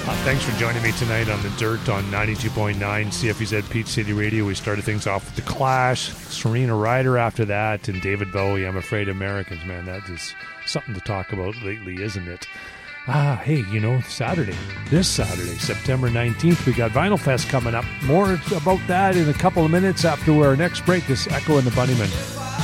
Thanks for joining me tonight on The Dirt on 92.9 CFEZ Peach City Radio. We started things off with The Clash, Serena Ryder after that, and David Bowie, I'm Afraid of Americans. Man, that is something to talk about lately, isn't it? Hey, this Saturday, September 19th, we got Vinyl Fest coming up. More about that in a couple of minutes after our next break. This is Echo and the Bunnymen.